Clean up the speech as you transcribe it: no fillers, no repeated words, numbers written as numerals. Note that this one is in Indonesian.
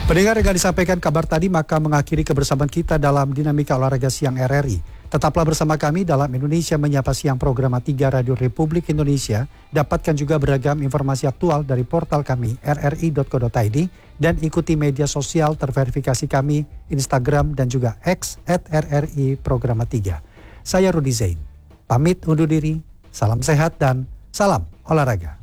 Pendengar, yang disampaikan kabar tadi maka mengakhiri kebersamaan kita dalam Dinamika Olahraga Siang RRI. Tetaplah bersama kami dalam Indonesia Menyapa Siang program 3 Radio Republik Indonesia. Dapatkan juga beragam informasi aktual dari portal kami rri.co.id dan ikuti media sosial terverifikasi kami Instagram dan juga X @RRI Programa 3. Saya Rudi Zain. Pamit undur diri, salam sehat dan salam olahraga.